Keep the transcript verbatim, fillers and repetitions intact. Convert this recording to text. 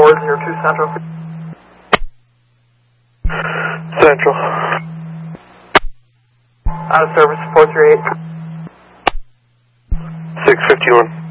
four zero two Central. Central. Out of service, four three eight. six fifty-one.